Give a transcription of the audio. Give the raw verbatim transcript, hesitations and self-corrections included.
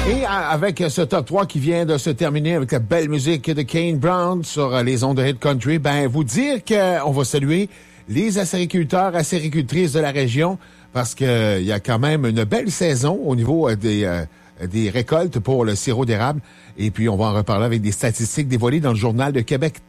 Et avec ce top trois qui vient de se terminer avec la belle musique de Kane Brown sur les ondes de Hit Country, ben vous dire qu'on va saluer les acériculteurs, acéricultrices de la région parce que il y a quand même une belle saison au niveau des euh, des récoltes pour le sirop d'érable. Et puis on va en reparler avec des statistiques dévoilées dans le Journal de Québec